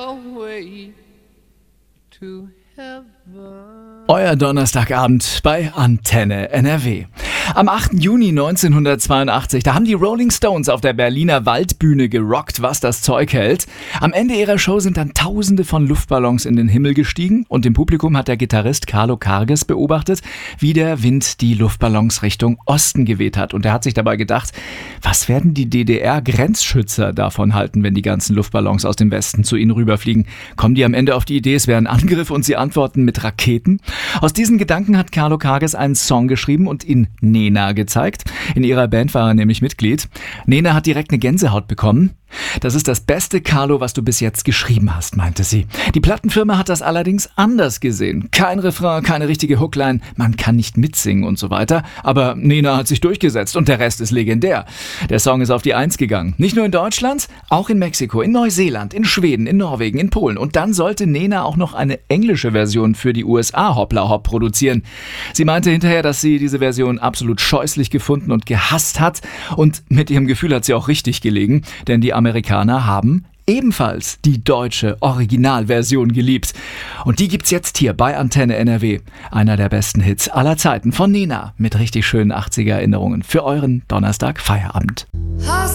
away to heaven. Euer Donnerstagabend bei Antenne NRW. Am 8. Juni 1982, da haben die Rolling Stones auf der Berliner Waldbühne gerockt, was das Zeug hält. Am Ende ihrer Show sind dann Tausende von Luftballons in den Himmel gestiegen und im Publikum hat der Gitarrist Carlo Karges beobachtet, wie der Wind die Luftballons Richtung Osten geweht hat. Und er hat sich dabei gedacht, was werden die DDR-Grenzschützer davon halten, wenn die ganzen Luftballons aus dem Westen zu ihnen rüberfliegen? Kommen die am Ende auf die Idee, es wäre ein Angriff und sie antworten mit Raketen? Aus diesen Gedanken hat Carlo Karges einen Song geschrieben und ihn Nena gezeigt. In ihrer Band war er nämlich Mitglied. Nena hat direkt eine Gänsehaut bekommen. Das ist das beste, Carlo, was du bis jetzt geschrieben hast, meinte sie. Die Plattenfirma hat das allerdings anders gesehen. Kein Refrain, keine richtige Hookline, man kann nicht mitsingen und so weiter. Aber Nena hat sich durchgesetzt und der Rest ist legendär. Der Song ist auf die 1 gegangen. Nicht nur in Deutschland, auch in Mexiko, in Neuseeland, in Schweden, in Norwegen, in Polen. Und dann sollte Nena auch noch eine englische Version für die USA Hoppla Hopp produzieren. Sie meinte hinterher, dass sie diese Version absolut scheußlich gefunden und gehasst hat. Und mit ihrem Gefühl hat sie auch richtig gelegen, denn die Amerikaner haben ebenfalls die deutsche Originalversion geliebt. Und die gibt's jetzt hier bei Antenne NRW. Einer der besten Hits aller Zeiten von Nena mit richtig schönen 80er Erinnerungen für euren Donnerstag Feierabend.